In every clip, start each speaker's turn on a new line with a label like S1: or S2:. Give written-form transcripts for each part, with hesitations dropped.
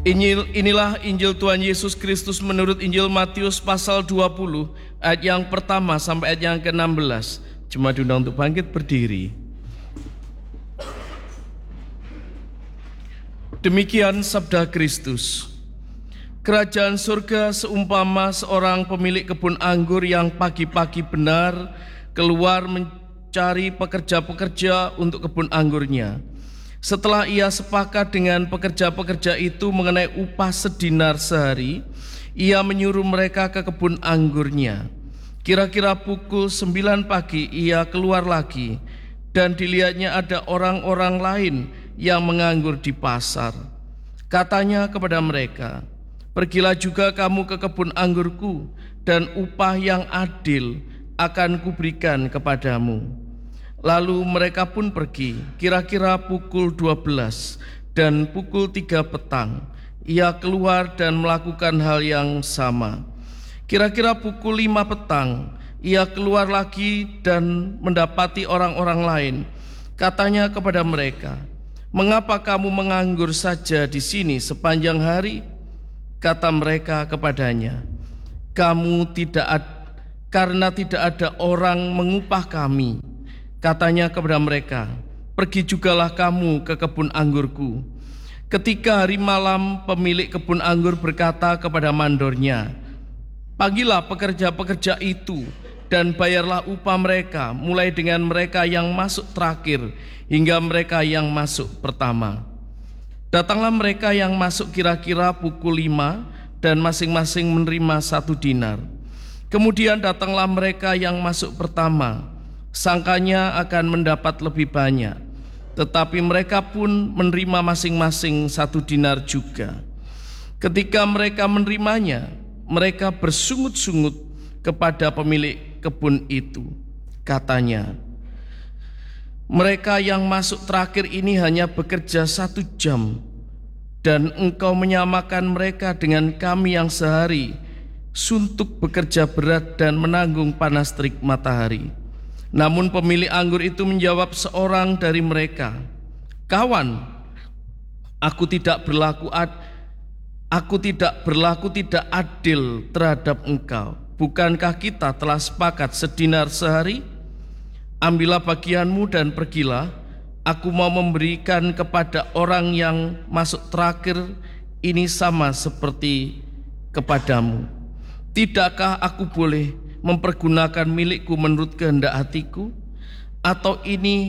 S1: Inilah Injil Tuhan Yesus Kristus menurut Injil Matius pasal 20 ayat yang pertama sampai ayat yang ke-16. Jemaat diundang untuk bangkit berdiri. Demikian sabda Kristus. Kerajaan surga seumpama seorang pemilik kebun anggur yang pagi-pagi benar keluar mencari pekerja-pekerja untuk kebun anggurnya. Setelah ia sepakat dengan pekerja-pekerja itu mengenai upah sedinar sehari, ia menyuruh mereka ke kebun anggurnya. Kira-kira pukul 9 pagi ia keluar lagi, dan dilihatnya ada orang-orang lain yang menganggur di pasar. Katanya kepada mereka, "Pergilah juga kamu ke kebun anggurku, dan upah yang adil akan kuberikan kepadamu." Lalu mereka pun pergi, kira-kira pukul 12 dan pukul 3 petang. Ia keluar dan melakukan hal yang sama. Kira-kira pukul 5 petang, ia keluar lagi dan mendapati orang-orang lain. Katanya kepada mereka, "Mengapa kamu menganggur saja di sini sepanjang hari?" Kata mereka kepadanya, karena tidak ada orang mengupah kami." Katanya kepada mereka, "Pergi jugalah kamu ke kebun anggurku." Ketika hari malam, pemilik kebun anggur berkata kepada mandornya, "Panggillah pekerja-pekerja itu dan bayarlah upah mereka, mulai dengan mereka yang masuk terakhir hingga mereka yang masuk pertama." Datanglah mereka yang masuk kira-kira pukul 5 dan masing-masing menerima 1 dinar. Kemudian datanglah mereka yang masuk pertama, sangkanya akan mendapat lebih banyak, tetapi mereka pun menerima masing-masing 1 dinar juga. Ketika mereka menerimanya, mereka bersungut-sungut kepada pemilik kebun itu. Katanya, "Mereka yang masuk terakhir ini hanya bekerja 1 jam, dan engkau menyamakan mereka dengan kami yang sehari suntuk bekerja berat dan menanggung panas terik matahari." Namun pemilik anggur itu menjawab seorang dari mereka, "Kawan, aku tidak berlaku tidak adil terhadap engkau. Bukankah kita telah sepakat sedinar sehari? Ambillah bagianmu dan pergilah. Aku mau memberikan kepada orang yang masuk terakhir ini sama seperti kepadamu. Tidakkah aku boleh mempergunakan milikku menurut kehendak hatiku? Atau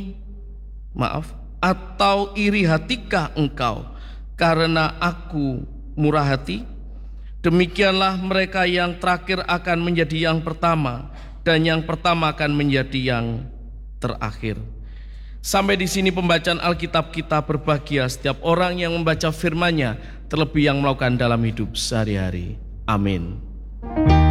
S1: iri hatikah engkau karena aku murah hati?" Demikianlah mereka yang terakhir akan menjadi yang pertama, dan yang pertama akan menjadi yang terakhir. Sampai di sini pembacaan Alkitab kita. Berbahagia setiap orang yang membaca firman-Nya, terlebih yang melakukan dalam hidup sehari-hari. Amin.